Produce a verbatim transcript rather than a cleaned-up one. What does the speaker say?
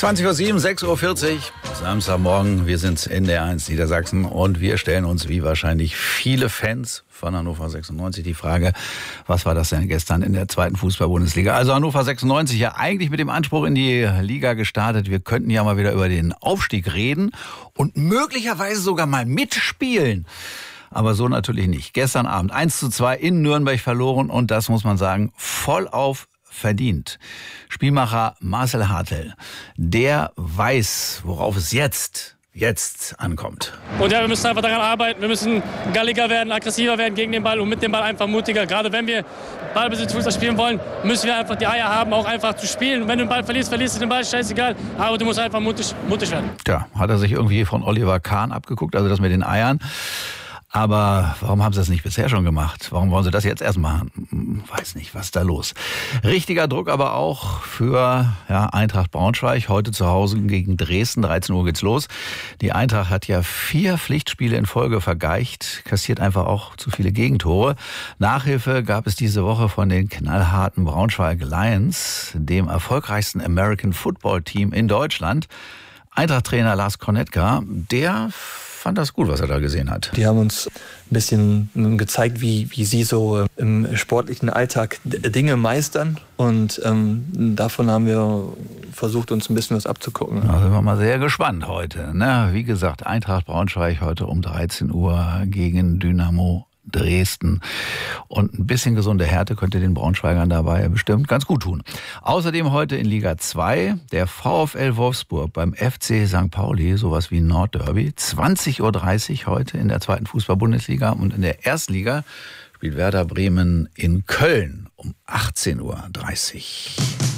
zwanzig Uhr sieben, sechs Uhr vierzig, Samstagmorgen, wir sind in der eins Niedersachsen und wir stellen uns wie wahrscheinlich viele Fans von Hannover sechsundneunzig die Frage, was war das denn gestern in der zweiten Fußball-Bundesliga? Also Hannover sechsundneunzig ja eigentlich mit dem Anspruch in die Liga gestartet, wir könnten ja mal wieder über den Aufstieg reden und möglicherweise sogar mal mitspielen. Aber so natürlich nicht. Gestern Abend eins zu zwei in Nürnberg verloren und das muss man sagen, voll auf verdient. Spielmacher Marcel Hartel, der weiß, worauf es jetzt, jetzt ankommt. Und ja, wir müssen einfach daran arbeiten. Wir müssen galliger werden, aggressiver werden gegen den Ball und mit dem Ball einfach mutiger. Gerade wenn wir Ballbesitzfußball spielen wollen, müssen wir einfach die Eier haben, auch einfach zu spielen. Und wenn du den Ball verlierst, verlierst du den Ball, scheißegal. Aber du musst einfach mutig, mutig werden. Tja, hat er sich irgendwie von Oliver Kahn abgeguckt, also das mit den Eiern. Aber warum haben sie das nicht bisher schon gemacht? Warum wollen sie das jetzt erst machen? Weiß nicht, was ist da los? Richtiger Druck aber auch für ja, Eintracht Braunschweig. Heute zu Hause gegen Dresden. dreizehn Uhr geht's los. Die Eintracht hat ja vier Pflichtspiele in Folge vergeigt, kassiert einfach auch zu viele Gegentore. Nachhilfe gab es diese Woche von den knallharten Braunschweig Lions, dem erfolgreichsten American Football Team in Deutschland. Eintracht-Trainer Lars Konetka, der fand das gut, was er da gesehen hat. Die haben uns ein bisschen gezeigt, wie, wie sie so im sportlichen Alltag Dinge meistern. Und ähm, davon haben wir versucht, uns ein bisschen was abzugucken. Da sind wir mal sehr gespannt heute. Ne? Wie gesagt, Eintracht Braunschweig heute um dreizehn Uhr gegen Dynamo Dresden. Und ein bisschen gesunde Härte könnte den Braunschweigern dabei bestimmt ganz gut tun. Außerdem heute in Liga zwei der VfL Wolfsburg beim F C Sankt Pauli, sowas wie ein Nordderby. zwanzig Uhr dreißig heute in der zweiten Fußball-Bundesliga und in der ersten Liga spielt Werder Bremen in Köln um achtzehn Uhr dreißig.